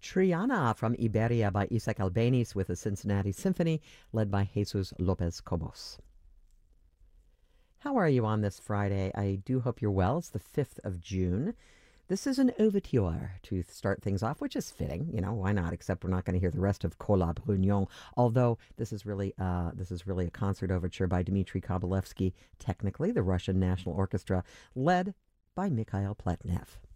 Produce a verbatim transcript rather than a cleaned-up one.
Triana from Iberia by Isaac Albeniz with the Cincinnati Symphony, led by Jesus Lopez Cobos. How are you on this Friday? I do hope you're well. It's the fifth of June. This is an overture to start things off, which is fitting. You know, why not? Except we're not going to hear the rest of Kola Brugnon, although this is really uh, this is really a concert overture by Dmitry Kobalevsky, technically the Russian National Orchestra, led by Mikhail Pletnev.